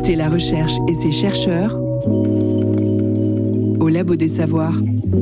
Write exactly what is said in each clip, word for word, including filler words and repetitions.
Écoutez la recherche et ses chercheurs au Labo des Savoirs.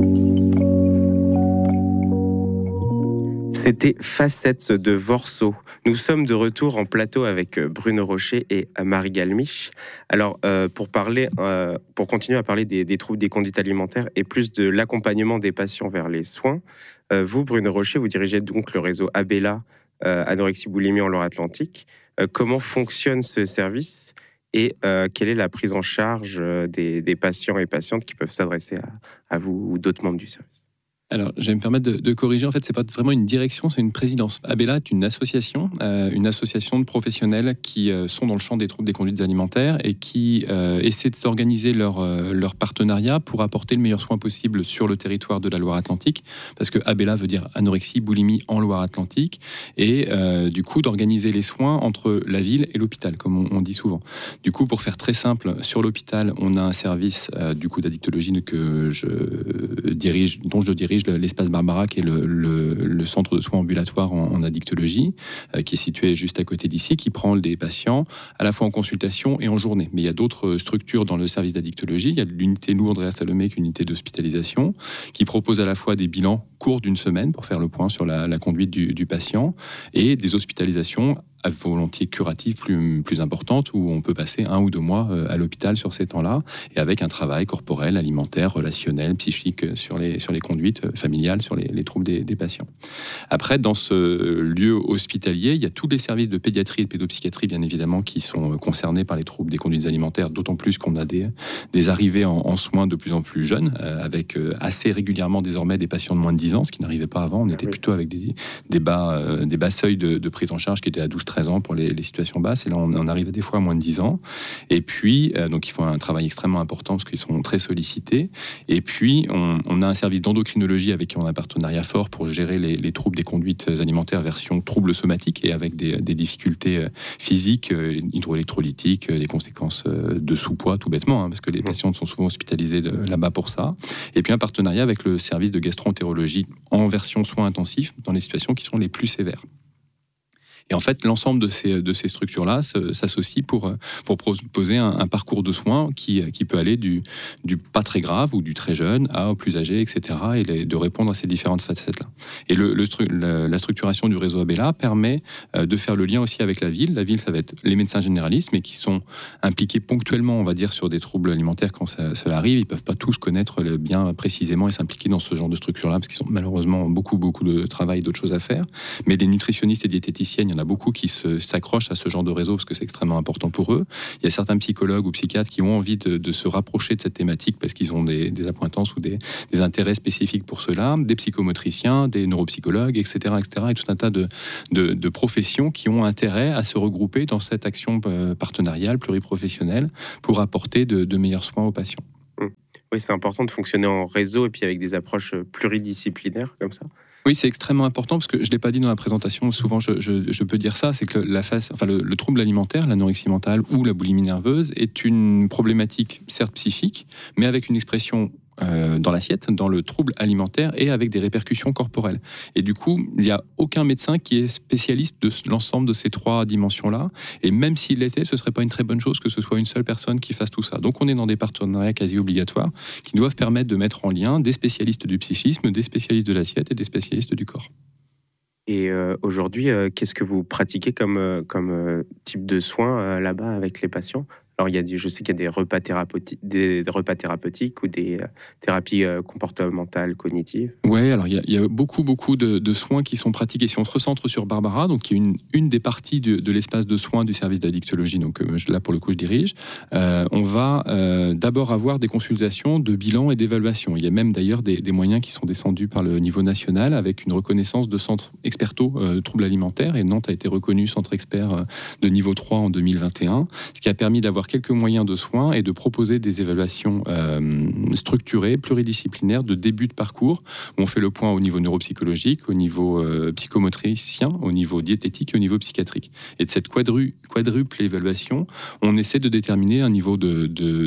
C'était Facettes de Vorso. Nous sommes de retour en plateau avec Bruno Rocher et Marie Galmiche. Alors, euh, pour parler, euh, pour continuer à parler des, des troubles des conduites alimentaires et plus de l'accompagnement des patients vers les soins, euh, vous, Bruno Rocher, vous dirigez donc le réseau Abella, euh, anorexie boulimie en Loire-Atlantique. Euh, comment fonctionne ce service et euh, quelle est la prise en charge des, des patients et patientes qui peuvent s'adresser à, à vous ou d'autres membres du service? Alors, je vais me permettre de, de corriger. En fait, c'est pas vraiment une direction, c'est une présidence. Abella est une association, euh, une association de professionnels qui euh, sont dans le champ des troubles des conduites alimentaires et qui euh, essaient de s'organiser leur, euh, leur partenariat pour apporter le meilleur soin possible sur le territoire de la Loire-Atlantique. Parce que Abella veut dire anorexie, boulimie en Loire-Atlantique. Et euh, du coup, d'organiser les soins entre la ville et l'hôpital, comme on, on dit souvent. Du coup, pour faire très simple, sur l'hôpital, on a un service euh, du coup d'addictologie que je dirige, dont je dirige l'espace Barbara, qui est le, le, le centre de soins ambulatoires en, en addictologie, euh, qui est situé juste à côté d'ici, qui prend des patients à la fois en consultation et en journée. Mais il y a d'autres structures dans le service d'addictologie. Il y a l'unité Lourdes Salomé, qui est une unité d'hospitalisation, qui propose à la fois des bilans courts d'une semaine pour faire le point sur la, la conduite du, du patient et des hospitalisations à volonté curative plus, plus importante, où on peut passer un ou deux mois à l'hôpital sur ces temps-là, et avec un travail corporel, alimentaire, relationnel, psychique sur les, sur les conduites familiales, sur les, les troubles des, des patients. Après, dans ce lieu hospitalier, il y a tous les services de pédiatrie et de pédopsychiatrie, bien évidemment, qui sont concernés par les troubles des conduites alimentaires, d'autant plus qu'on a des, des arrivées en, en soins de plus en plus jeunes, euh, avec assez régulièrement désormais des patients de moins de dix ans, ce qui n'arrivait pas avant. On était plutôt avec des, des, bas, euh, des bas seuils de, de prise en charge qui étaient à douze treize ans pour les, les situations basses, et là on, on arrive des fois à moins de dix ans, et puis euh, donc ils font un travail extrêmement important parce qu'ils sont très sollicités, et puis on, on a un service d'endocrinologie avec qui on a un partenariat fort pour gérer les, les troubles des conduites alimentaires version troubles somatiques, et avec des, des difficultés physiques, hydroélectrolytiques, des conséquences de sous-poids tout bêtement, hein, parce que les patients sont souvent hospitalisés de, là-bas pour ça, et puis un partenariat avec le service de gastro-entérologie en version soins intensifs dans les situations qui sont les plus sévères. Et en fait, l'ensemble de ces, de ces structures-là s'associe pour, pour proposer un, un parcours de soins qui, qui peut aller du, du pas très grave ou du très jeune à plus âgé, et cetera, et les, de répondre à ces différentes facettes-là. Et le, le, la, la structuration du réseau Abella permet de faire le lien aussi avec la ville. La ville, ça va être les médecins généralistes, mais qui sont impliqués ponctuellement, on va dire, sur des troubles alimentaires quand ça, ça arrive. Ils ne peuvent pas tous connaître bien précisément et s'impliquer dans ce genre de structure-là, parce qu'ils ont malheureusement beaucoup, beaucoup de travail, d'autres choses à faire. Mais des nutritionnistes et diététiciennes, il y en a beaucoup qui se, s'accrochent à ce genre de réseau parce que c'est extrêmement important pour eux. Il y a certains psychologues ou psychiatres qui ont envie de, de se rapprocher de cette thématique parce qu'ils ont des, des appointances ou des, des intérêts spécifiques pour cela, des psychomotriciens, des neuropsychologues, et cetera, et cetera, et tout un tas de, de, de professions qui ont intérêt à se regrouper dans cette action partenariale pluriprofessionnelle pour apporter de, de meilleurs soins aux patients. Oui, c'est important de fonctionner en réseau et puis avec des approches pluridisciplinaires comme ça. Oui, c'est extrêmement important parce que je ne l'ai pas dit dans la présentation, souvent je, je, je peux dire ça, c'est que la face, enfin le, le trouble alimentaire, l'anorexie mentale ou la boulimie nerveuse est une problématique certes psychique, mais avec une expression euh, dans l'assiette, dans le trouble alimentaire et avec des répercussions corporelles. Et du coup, il n'y a aucun médecin qui est spécialiste de l'ensemble de ces trois dimensions-là. Et même s'il l'était, ce ne serait pas une très bonne chose que ce soit une seule personne qui fasse tout ça. Donc on est dans des partenariats quasi obligatoires qui doivent permettre de mettre en lien des spécialistes du psychisme, des spécialistes de l'assiette et des spécialistes du corps. Et euh, aujourd'hui, euh, qu'est-ce que vous pratiquez comme, euh, comme euh, type de soins euh, là-bas avec les patients ? Alors, il y a des, je sais qu'il y a des repas thérapeutiques, des, des repas thérapeutiques ou des euh, thérapies euh, comportementales, cognitives. Oui, alors il y, a, il y a beaucoup, beaucoup de, de soins qui sont pratiqués. Si on se recentre sur Barbara, donc qui est une, une des parties de, de l'espace de soins du service d'addictologie, donc euh, là pour le coup je dirige, euh, on va euh, d'abord avoir des consultations de bilan et d'évaluation. Il y a même d'ailleurs des, des moyens qui sont descendus par le niveau national avec une reconnaissance de centres experto euh, troubles alimentaires, et Nantes a été reconnu centre expert euh, de niveau trois en deux mille vingt et un, ce qui a permis d'avoir quelques moyens de soins et de proposer des évaluations euh, structurées, pluridisciplinaires de début de parcours, où on fait le point au niveau neuropsychologique, au niveau euh, psychomotricien, au niveau diététique et au niveau psychiatrique. Et de cette quadru, quadruple évaluation, on essaie de déterminer un niveau de, de,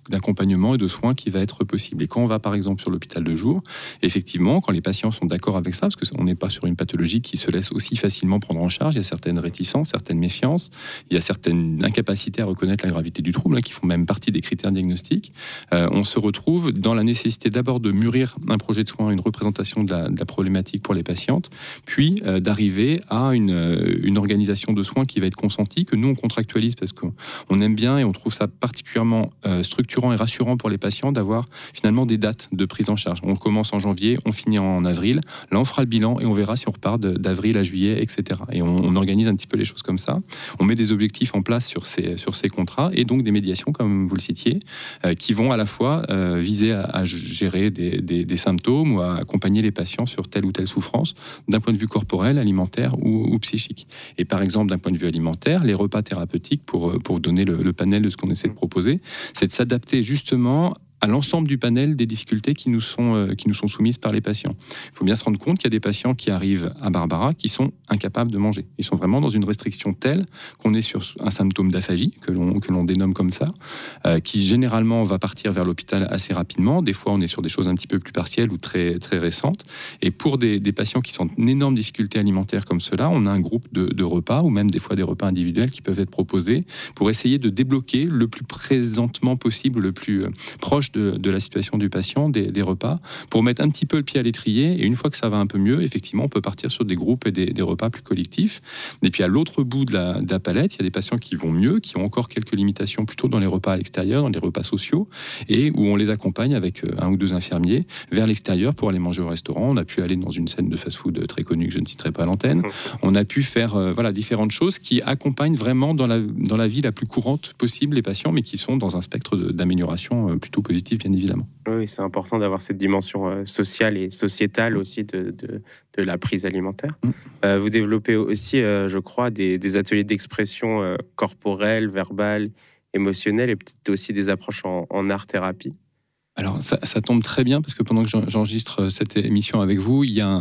d'accompagnement et de soins qui va être possible. Et quand on va par exemple sur l'hôpital de jour, effectivement, quand les patients sont d'accord avec ça, parce qu'on n'est pas sur une pathologie qui se laisse aussi facilement prendre en charge, il y a certaines réticences, certaines méfiances, il y a certaines incapacités à reconnaître la gravité du trouble, hein, qui font même partie des critères diagnostiques. Euh, on se retrouve dans la nécessité d'abord de mûrir un projet de soins, une représentation de la, de la problématique pour les patientes, puis euh, d'arriver à une, une organisation de soins qui va être consentie, que nous on contractualise parce qu'on on aime bien et on trouve ça particulièrement euh, structurant et rassurant pour les patients d'avoir finalement des dates de prise en charge. On commence en janvier, on finit en avril, là on fera le bilan et on verra si on repart de, d'avril à juillet, et cetera. Et on, on organise un petit peu les choses comme ça. On met des objectifs en place sur ces, sur ces contrats et donc des médiations, comme vous le citiez, euh, qui vont à la fois euh, viser à, à gérer des, des, des symptômes ou à accompagner les patients sur telle ou telle souffrance d'un point de vue corporel, alimentaire ou, ou psychique. Et par exemple, d'un point de vue alimentaire, les repas thérapeutiques, pour, pour donner le, le panel de ce qu'on essaie de proposer, c'est de s'adapter justement à l'ensemble du panel des difficultés qui nous sont, euh, qui nous sont soumises par les patients. Il faut bien se rendre compte qu'il y a des patients qui arrivent à Barbara qui sont incapables de manger. Ils sont vraiment dans une restriction telle qu'on est sur un symptôme d'aphagie, que l'on, que l'on dénomme comme ça, euh, qui généralement va partir vers l'hôpital assez rapidement. Des fois, on est sur des choses un petit peu plus partielles ou très, très récentes. Et pour des, des patients qui sont en énorme difficulté alimentaire comme cela, on a un groupe de, de repas, ou même des fois des repas individuels qui peuvent être proposés pour essayer de débloquer le plus présentement possible, le plus euh, proche De, de la situation du patient, des, des repas, pour mettre un petit peu le pied à l'étrier. Et une fois que ça va un peu mieux, effectivement, on peut partir sur des groupes et des, des repas plus collectifs. Et puis à l'autre bout de la, de la palette, il y a des patients qui vont mieux, qui ont encore quelques limitations plutôt dans les repas à l'extérieur, dans les repas sociaux, et où on les accompagne avec un ou deux infirmiers vers l'extérieur pour aller manger au restaurant. On a pu aller dans une scène de fast-food très connue que je ne citerai pas à l'antenne. On a pu faire euh, voilà, différentes choses qui accompagnent vraiment dans la, dans la vie la plus courante possible les patients, mais qui sont dans un spectre de, d'amélioration euh, plutôt positif, bien évidemment. Oui, c'est important d'avoir cette dimension euh, sociale et sociétale aussi de, de, de la prise alimentaire. Mmh. Euh, vous développez aussi, euh, je crois, des, des ateliers d'expression euh, corporelle, verbale, émotionnelle, et peut-être aussi des approches en, en art-thérapie. Alors, ça, ça tombe très bien, parce que pendant que j'enregistre cette émission avec vous, il y a un,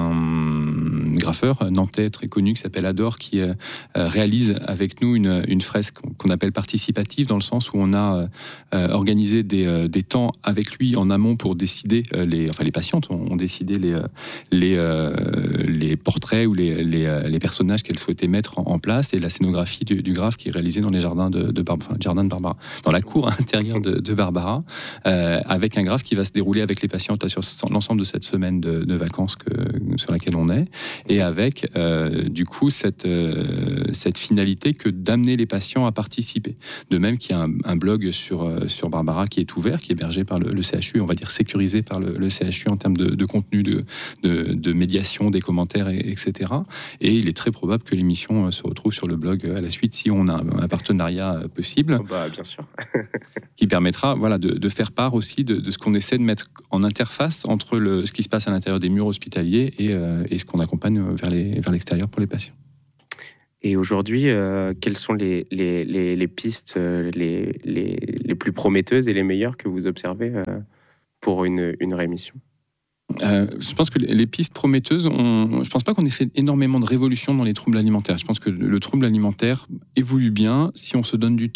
un graffeur nantais très connu qui s'appelle Adore, qui euh, réalise avec nous une, une fresque qu'on appelle participative, dans le sens où on a euh, organisé des, euh, des temps avec lui en amont pour décider, euh, les, enfin les patientes ont, ont décidé les, les, euh, les portraits ou les, les, les personnages qu'elles souhaitaient mettre en, en place, et la scénographie du, du graphe qui est réalisée dans les jardins de, de, Bar- enfin, jardin de Barbara, dans la cour intérieure de, de Barbara, euh, avec un graphe qui va se dérouler avec les patientes là, sur l'ensemble de cette semaine de, de vacances que, sur laquelle on est, et avec euh, du coup cette, euh, cette finalité que d'amener les patients à participer. De même qu'il y a un, un blog sur, euh, sur Barbara qui est ouvert, qui est hébergé par le, le C H U, on va dire sécurisé par le, le C H U en termes de, de contenu, de, de, de médiation, des commentaires, et, etc. Et il est très probable que l'émission se retrouve sur le blog à la suite si on a un, un partenariat possible. Oh bah, bien sûr. Qui permettra voilà, de, de faire part aussi De, de ce qu'on essaie de mettre en interface entre le, ce qui se passe à l'intérieur des murs hospitaliers et, euh, et ce qu'on accompagne vers, les, vers l'extérieur pour les patients. Et aujourd'hui, euh, quelles sont les, les, les, les pistes les, les, les plus prometteuses et les meilleures que vous observez euh, pour une, une rémission ? Euh, je pense que les pistes prometteuses, on, je pense pas qu'on ait fait énormément de révolution dans les troubles alimentaires. Je pense que le trouble alimentaire évolue bien si on se donne du